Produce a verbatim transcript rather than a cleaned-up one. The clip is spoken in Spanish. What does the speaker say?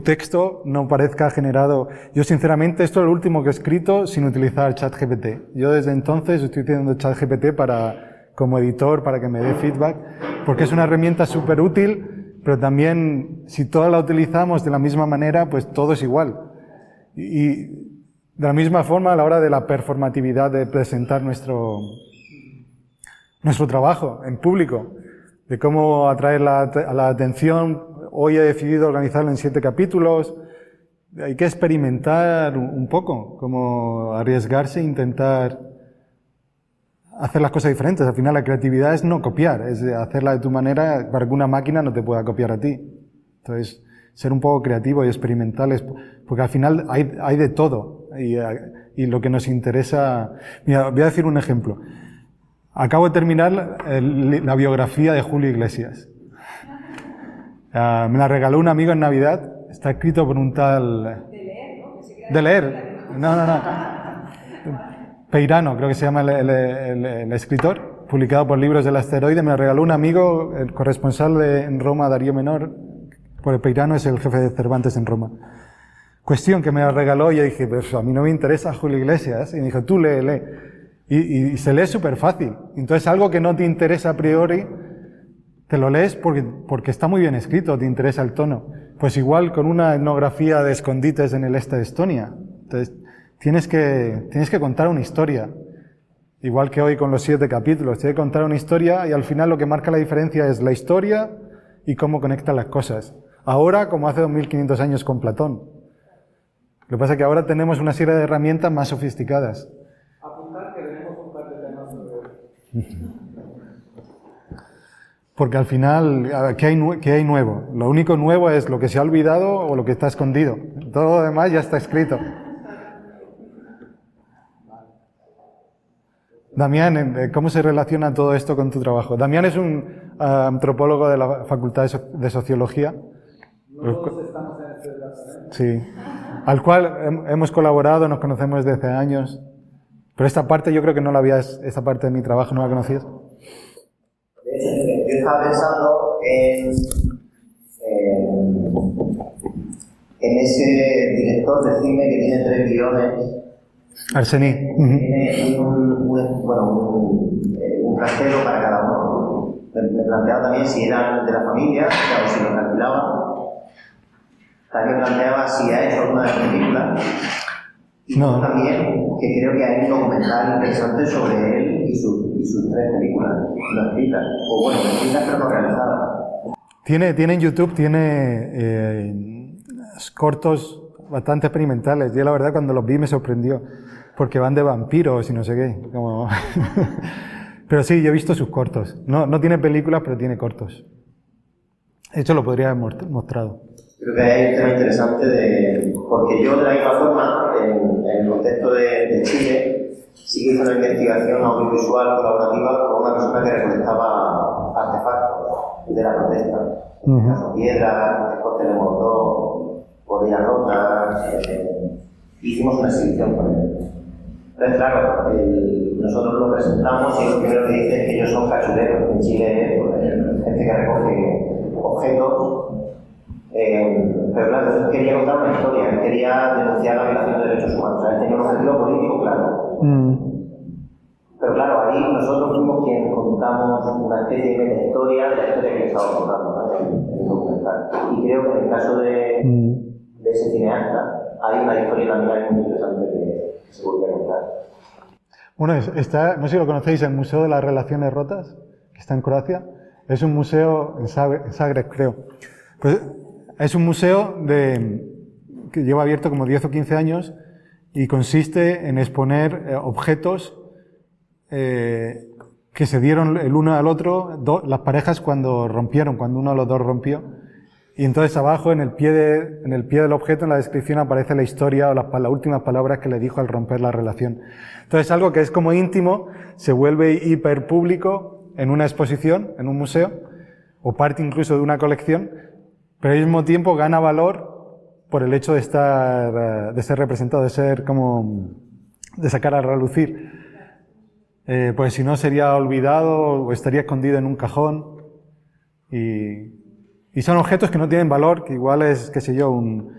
texto no parezca generado. Yo sinceramente esto es lo último que he escrito sin utilizar ChatGPT. Yo desde entonces estoy utilizando ChatGPT para, como editor, para que me dé feedback, porque es una herramienta súper útil, pero también si todas la utilizamos de la misma manera, pues todo es igual. Y, y de la misma forma a la hora de la performatividad de presentar nuestro, nuestro trabajo en público, de cómo atraer la, a la atención. Hoy he decidido organizarlo en siete capítulos. Hay que experimentar un poco, como arriesgarse e intentar hacer las cosas diferentes. Al final la creatividad es no copiar, es hacerla de tu manera para que una máquina no te pueda copiar a ti. Entonces, ser un poco creativo y experimentales, porque al final hay, hay de todo. Y, y lo que nos interesa... Mira, voy a decir un ejemplo. Acabo de terminar el, la biografía de Julio Iglesias. Uh, me la regaló un amigo en Navidad. Está escrito por un tal... De leer, ¿no? De leer. No, no, no. Peirano, creo que se llama el, el, el, el escritor, publicado por Libros del Asteroide. Me la regaló un amigo, el corresponsal de, en Roma, Darío Menor. Porque Peirano es el jefe de Cervantes en Roma. Cuestión que me la regaló y yo dije, pues a mí no me interesa Julio Iglesias. Y me dijo, tú lee, lee. Y, y, y se lee súper fácil. Entonces algo que no te interesa a priori... Te lo lees porque, porque está muy bien escrito, te interesa el tono. Pues igual con una etnografía de escondites en el este de Estonia. Entonces, tienes que, tienes que contar una historia. Igual que hoy con los siete capítulos. Tienes que contar una historia y al final lo que marca la diferencia es la historia y cómo conectan las cosas. Ahora, como hace dos mil quinientos años con Platón. Lo que pasa es que ahora tenemos una serie de herramientas más sofisticadas. Apuntar que tenemos un par de temas sobre... Porque al final, ¿qué hay, ¿qué hay nuevo? Lo único nuevo es lo que se ha olvidado o lo que está escondido. Todo lo demás ya está escrito. Damián, ¿cómo se relaciona todo esto con tu trabajo? Damián es un uh, antropólogo de la Facultad de, so de Sociología. No todos estamos en este departamento. Sí. Al cual hemos colaborado, nos conocemos desde hace años. Pero esta parte yo creo que no la habías, esta parte de mi trabajo no la conocías. Yo estaba pensando en, en, en ese director de cine que tiene tres guiones. Arsení. Tiene un, un, bueno, un, un cartero para cada uno. Me, me planteaba también si eran de la familia, o si los alquilaban. También me planteaba si ha hecho alguna de las películas. Y no. También que creo que hay un documental interesante sobre él y, su, y sus tres películas no escritas, o bueno, escritas pero no realizadas. Tiene, tiene en YouTube, tiene eh, cortos bastante experimentales. Yo la verdad cuando los vi me sorprendió, porque van de vampiros y no sé qué. Como... pero sí, yo he visto sus cortos. No, no tiene películas, pero tiene cortos. De hecho lo podría haber mostrado. Creo que hay un tema interesante de... Porque yo de la misma forma, en, en el contexto de, de Chile, sí que hice una investigación audiovisual colaborativa con una persona que recolectaba artefactos de la protesta. Uh-huh. Piedras, escotes de Molotov, botellas rotas... Eh, hicimos una exhibición con él. Entonces, claro, el, nosotros lo presentamos y lo primero que dice es que ellos son cachureros. En Chile, pues, gente que recoge objetos. Eh, pero claro, él quería contar una historia, él quería denunciar la violación de derechos humanos, o sea, él tenía un objetivo político claro. Mm. Pero claro, ahí nosotros fuimos quienes contamos una especie de historia de la historia que le estaba contando, ¿no? en, en el documental. Y creo que en el caso de, mm. de ese cineasta hay una historia también muy interesante que, que se podría contar. Bueno, está, no sé si lo conocéis, el Museo de las Relaciones Rotas, que está en Croacia. Es un museo en Zagreb, en Zagreb creo. Pues, es un museo de, que lleva abierto como diez o quince años y consiste en exponer eh, objetos eh, que se dieron el uno al otro, do, las parejas cuando rompieron, cuando uno de los dos rompió. Y entonces abajo, en el pie, de, en el pie del objeto, en la descripción, aparece la historia o las, las últimas palabras que le dijo al romper la relación. Entonces algo que es como íntimo se vuelve hiper público en una exposición, en un museo, o parte incluso de una colección, pero al mismo tiempo gana valor por el hecho de estar, de ser representado, de ser como, de sacar a relucir. Eh, pues si no sería olvidado o estaría escondido en un cajón. Y, y son objetos que no tienen valor, que igual es, qué sé yo, un,